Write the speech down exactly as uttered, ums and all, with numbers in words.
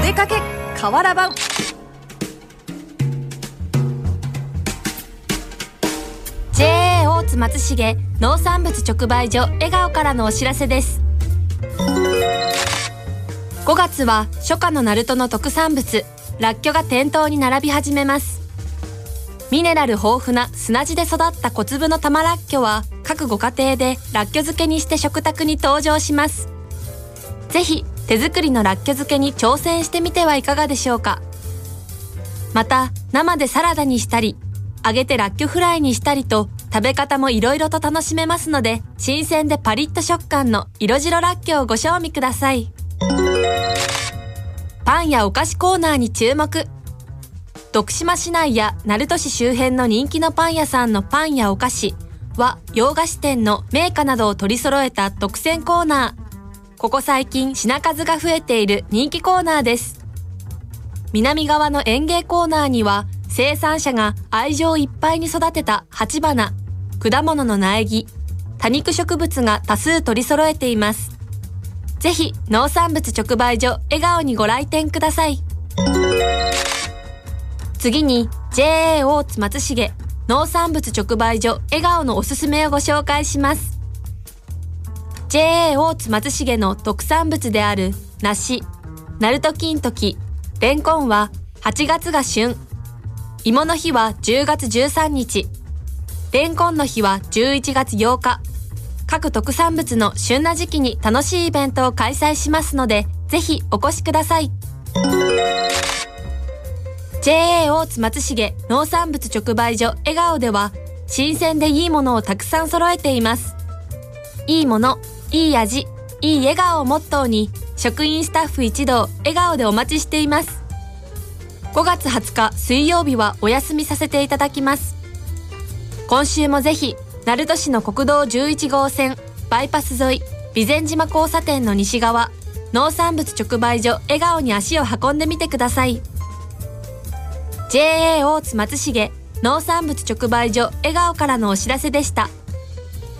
声かけ瓦版。 ジェーエー 大津松重農産物直売所笑顔からのお知らせです。ごがつは初夏の鳴門の特産物らっきょが店頭に並び始めます。ミネラル豊富な砂地で育った小粒の玉らっきょは各ご家庭でらっきょ漬けにして食卓に登場します。ぜひ手作りのらっきょ漬けに挑戦してみてはいかがでしょうか。また生でサラダにしたり揚げてらっきょフライにしたりと食べ方もいろいろと楽しめますので、新鮮でパリッと食感の色白らっきょをご賞味ください。パンやお菓子コーナーに注目。徳島市内や鳴門市周辺の人気のパン屋さんのパンやお菓子は洋菓子店の銘菓などを取り揃えた特選コーナー。ここ最近品数が増えている人気コーナーです。南側の園芸コーナーには生産者が愛情いっぱいに育てた鉢花、果物の苗木、多肉植物が多数取り揃えています。ぜひ農産物直売所笑顔にご来店ください。次に ジェーエー 大津松重農産物直売所笑顔のおすすめをご紹介します。ジェーエー 大津松重の特産物である梨、鳴門金時、レンコンははちがつが旬。芋の日はじゅうがつじゅうさんにち、レンコンの日はじゅういちがつようか。各特産物の旬な時期に楽しいイベントを開催しますので、ぜひお越しください。ジェーエー 大津松重農産物直売所笑顔では、新鮮でいいものをたくさん揃えています。いいもの、いい味、いい笑顔をモットーに、職員スタッフ一同笑顔でお待ちしています。ごがつはつか水曜日はお休みさせていただきます。今週もぜひ鳴門市の国道じゅういちごうせんバイパス沿い備前島交差点の西側農産物直売所笑顔に足を運んでみてください。 ジェーエー 大津松重農産物直売所笑顔からのお知らせでした。